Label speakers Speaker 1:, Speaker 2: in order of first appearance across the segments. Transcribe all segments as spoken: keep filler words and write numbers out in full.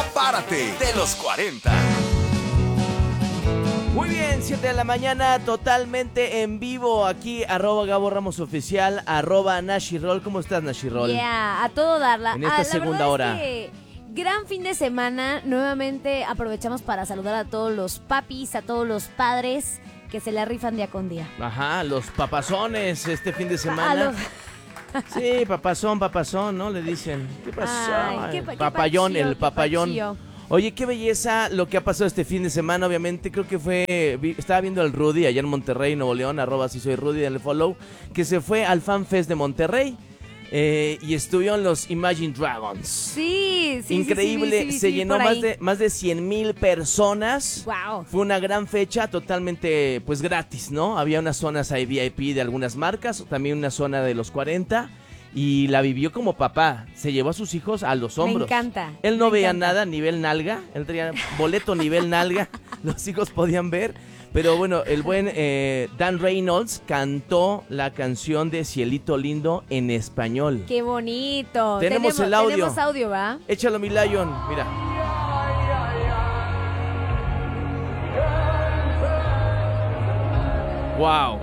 Speaker 1: Ya Párate de los cuarenta.
Speaker 2: Muy bien, siete de la mañana, totalmente en vivo aquí, arroba Gabo Ramos Oficial, arroba Nashirol. ¿Cómo estás, Nashirol?
Speaker 3: Yeah, a todo darla.
Speaker 2: En esta
Speaker 3: ah, la
Speaker 2: segunda
Speaker 3: verdad
Speaker 2: hora.
Speaker 3: Es que gran fin de semana. Nuevamente aprovechamos para saludar a todos los papis, a todos los padres que se la rifan día con día.
Speaker 2: Ajá, los papazones este fin de
Speaker 3: A
Speaker 2: semana.
Speaker 3: los...
Speaker 2: Sí, papazón, papazón, ¿no? Le dicen. ¿Qué pasó?
Speaker 3: Ay, qué pa- qué
Speaker 2: papayón,
Speaker 3: pachío,
Speaker 2: el
Speaker 3: qué
Speaker 2: papayón.
Speaker 3: pachío.
Speaker 2: Oye, qué belleza lo que ha pasado este fin de semana, obviamente. Creo que fue, vi- estaba viendo al Rudy allá en Monterrey, Nuevo León, arroba si soy Rudy, denle follow, que se fue al Fan Fest de Monterrey eh, y estuvieron los Imagine Dragons.
Speaker 3: Sí, sí,
Speaker 2: Increíble,
Speaker 3: sí, sí, sí,
Speaker 2: se
Speaker 3: sí,
Speaker 2: llenó
Speaker 3: por
Speaker 2: más
Speaker 3: ahí.
Speaker 2: de, más de cien mil personas.
Speaker 3: Wow.
Speaker 2: Fue una gran fecha, totalmente pues gratis, ¿no? Había unas zonas ahí V I P de algunas marcas, también una zona de los cuarenta. Y la vivió como papá, se llevó a sus hijos a los hombros.
Speaker 3: Me encanta.
Speaker 2: Él no
Speaker 3: me
Speaker 2: veía
Speaker 3: encanta.
Speaker 2: nada, nivel nalga, él tenía boleto nivel nalga, los hijos podían ver. Pero bueno, el buen eh, Dan Reynolds cantó la canción de Cielito Lindo en español.
Speaker 3: Qué bonito.
Speaker 2: Tenemos el audio.
Speaker 3: Tenemos audio, ¿va?
Speaker 2: Échalo, mi Lion, mira. Wow.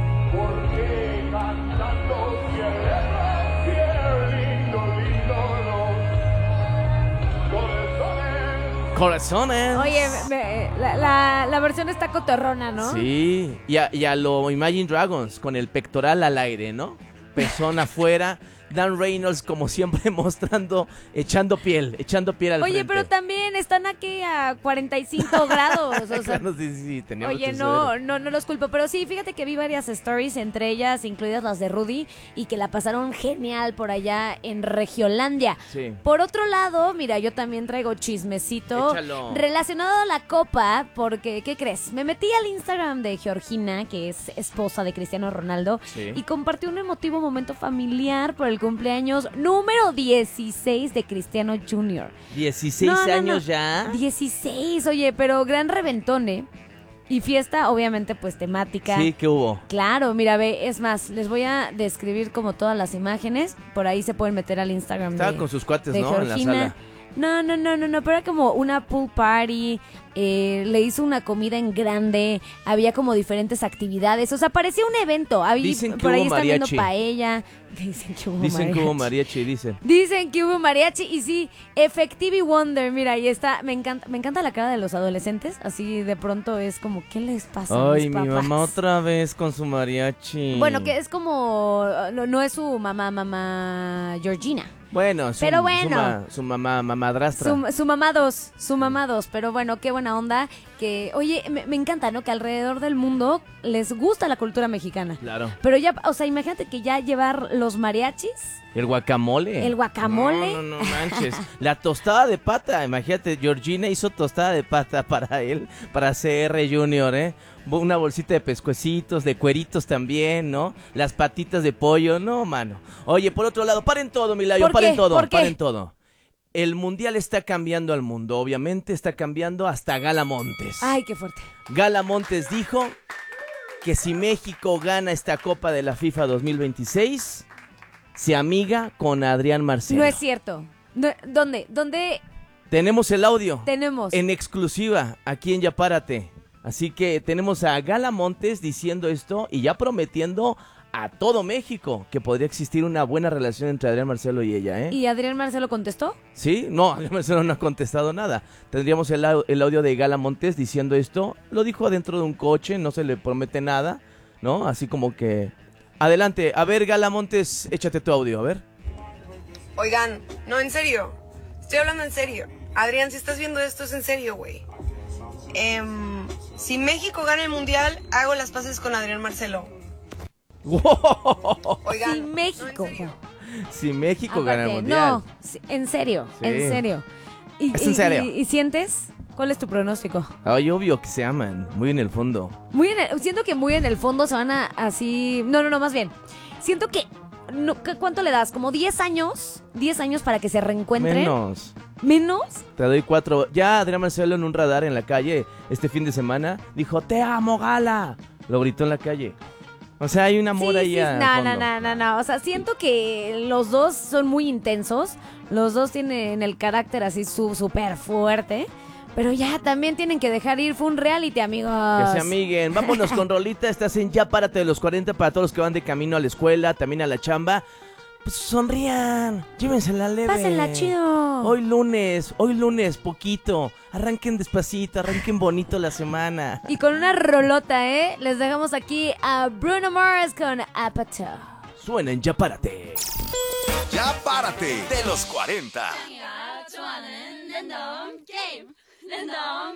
Speaker 2: Corazones.
Speaker 3: Oye, me- la, la, la versión está cotorrona, ¿no?
Speaker 2: Sí, y a, y a lo Imagine Dragons, con el pectoral al aire, ¿no? Pezón afuera. Dan Reynolds, como siempre, mostrando, echando piel, echando piel al
Speaker 3: Oye,
Speaker 2: frente.
Speaker 3: pero también están aquí a cuarenta y cinco grados. O sea,
Speaker 2: Claro, sí, sí, sí, teníamos
Speaker 3: oye,
Speaker 2: que
Speaker 3: no,
Speaker 2: saber.
Speaker 3: no, no los culpo, pero sí, fíjate que vi varias stories, entre ellas incluidas las de Rudy, y que la pasaron genial por allá en Regiolandia.
Speaker 2: Sí.
Speaker 3: Por otro lado, mira, yo también traigo chismecito
Speaker 2: Échalo.
Speaker 3: relacionado a la copa, porque, ¿qué crees? Me metí al Instagram de Georgina, que es esposa de Cristiano Ronaldo,
Speaker 2: Sí.
Speaker 3: y compartió un emotivo momento familiar por el cumpleaños número dieciséis de Cristiano junior
Speaker 2: dieciséis
Speaker 3: No, no, no.
Speaker 2: años ya.
Speaker 3: dieciséis, oye, pero gran reventón, ¿eh? Y fiesta, obviamente, pues temática.
Speaker 2: Sí, ¿qué hubo?
Speaker 3: Claro, mira, ve, es más, les voy a describir como todas las imágenes. Por ahí se pueden meter al Instagram
Speaker 2: Estaba
Speaker 3: de,
Speaker 2: con sus cuates,
Speaker 3: de
Speaker 2: ¿no? En la
Speaker 3: Georgina.
Speaker 2: sala.
Speaker 3: No, no, no, no, no, pero era como una pool party, eh, le hizo una comida en grande, había como diferentes actividades, o sea, parecía un evento. Había,
Speaker 2: Dicen que
Speaker 3: por ahí
Speaker 2: hubo
Speaker 3: están viendo
Speaker 2: mariachi.
Speaker 3: paella. Dicen que hubo
Speaker 2: Dicen que
Speaker 3: mariachi.
Speaker 2: hubo mariachi, dicen.
Speaker 3: Dicen que hubo mariachi y sí, Effectivity Wonder, mira, ahí está, me encanta, me encanta la cara de los adolescentes, así de pronto es como, ¿qué les pasa a
Speaker 2: Ay,
Speaker 3: mis
Speaker 2: mi
Speaker 3: papás?
Speaker 2: mamá otra vez con su mariachi.
Speaker 3: Bueno, que es como, no, no es su mamá, mamá Georgina.
Speaker 2: Bueno, su,
Speaker 3: Pero
Speaker 2: su
Speaker 3: bueno.
Speaker 2: ma- su mamá, mamadrastra.
Speaker 3: Su, su mamá dos, su mamá dos, pero bueno, qué buena onda. Que, oye, me, me encanta, ¿no? Que alrededor del mundo les gusta la cultura mexicana.
Speaker 2: Claro.
Speaker 3: Pero ya, o sea, imagínate que ya llevar los mariachis,
Speaker 2: El guacamole.
Speaker 3: el guacamole.
Speaker 2: No, no, no manches. La tostada de pata. Imagínate, Georgina hizo tostada de pata para él, para C R Junior, ¿eh? Una bolsita de pescuecitos, de cueritos también, ¿no? Las patitas de pollo, no, mano. Oye, por otro lado, paren todo, Milayo,
Speaker 3: ¿Por
Speaker 2: paren
Speaker 3: qué?
Speaker 2: todo,
Speaker 3: ¿Por qué?
Speaker 2: paren todo. El mundial está cambiando al mundo, obviamente está cambiando hasta Gala Montes.
Speaker 3: Ay, qué fuerte.
Speaker 2: Gala Montes dijo que si México gana esta Copa de la FIFA dos mil veintiséis, se amiga con Adrián Marcelo.
Speaker 3: No es cierto. No, ¿Dónde? ¿Dónde
Speaker 2: Tenemos el audio
Speaker 3: tenemos?
Speaker 2: en exclusiva aquí en Ya Párate. Así que tenemos a Gala Montes diciendo esto y ya prometiendo a todo México que podría existir una buena relación entre Adrián Marcelo y ella, ¿eh?
Speaker 3: ¿Y Adrián Marcelo contestó?
Speaker 2: ¿Sí? No, Adrián Marcelo no ha contestado nada. Tendríamos el, au- el audio de Gala Montes diciendo esto. Lo dijo adentro de un coche, no se le promete nada, ¿no? Así como que... Adelante, a ver, Gala Montes, échate tu audio, a ver.
Speaker 4: Oigan, no, en serio. Estoy hablando en serio. Adrián, si estás viendo esto, es en serio, güey. Em, si México gana el mundial, hago las paces con Adrián Marcelo. Oigan,
Speaker 3: Sí,
Speaker 4: no, en
Speaker 3: México.
Speaker 4: serio.
Speaker 2: Si México gana el
Speaker 3: Aparte,
Speaker 2: mundial.
Speaker 3: no, sí, en serio,
Speaker 2: Sí.
Speaker 3: en serio. Y,
Speaker 2: Es en
Speaker 3: y-
Speaker 2: serio.
Speaker 3: Y, y sientes? ¿Cuál es tu pronóstico?
Speaker 2: Ay, obvio que se aman, muy en el fondo.
Speaker 3: Muy en el- siento que muy en el fondo se van a así... No, no, no, más bien. Siento que... No, ¿qué- ¿Cuánto le das? ¿Como diez años? ¿diez años para que se reencuentren?
Speaker 2: Menos.
Speaker 3: ¿Menos?
Speaker 2: Te doy cuatro. Ya Adrián Marcelo en un radar en la calle este fin de semana dijo, te amo, Gala. Lo gritó en la calle. O sea, hay un amor
Speaker 3: Sí,
Speaker 2: ahí
Speaker 3: sí,
Speaker 2: al
Speaker 3: no,
Speaker 2: fondo.
Speaker 3: no, no, no, no. O sea, siento que los dos son muy intensos. Los dos tienen el carácter así su- súper fuerte. Pero ya también tienen que dejar ir. Fue un reality, amigos.
Speaker 2: Que se amiguen. Vámonos con rolita. Estás en Ya Párate de los cuarenta para todos los que van de camino a la escuela, también a la chamba. Pues sonrían. Llévensela leve.
Speaker 3: Pásenla chido.
Speaker 2: Hoy lunes, hoy lunes, poquito. Arranquen despacito, arranquen bonito la semana.
Speaker 3: Y con una rolota, ¿eh? Les dejamos aquí a Bruno Mars con Apatow.
Speaker 2: Suena en Ya Párate.
Speaker 1: Ya Párate de los cuarenta.
Speaker 5: 좋아하는 랜덤 게임 랜덤